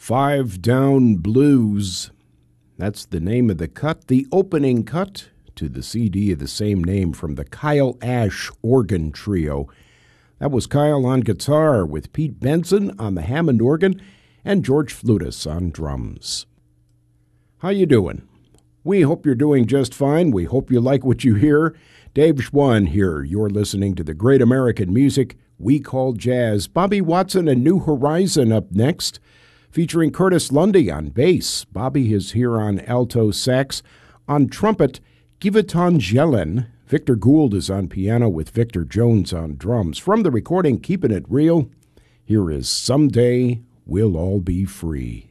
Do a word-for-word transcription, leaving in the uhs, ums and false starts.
Five Down Blues. That's the name of the cut, the opening cut to the C D of the same name from the Kyle Ash Organ Trio. That was Kyle on guitar with Pete Benson on the Hammond organ and George Flutis on drums. How you doing? We hope you're doing just fine. We hope you like what you hear. Dave Schwann here. You're listening to the great American music we call jazz. Bobby Watson and New Horizon up next, featuring Curtis Lundy on bass. Bobby is here on alto sax. On trumpet, Giveton Jelen. Victor Gould is on piano with Victor Jones on drums. From the recording Keeping It Real, here is Someday We'll All Be Free.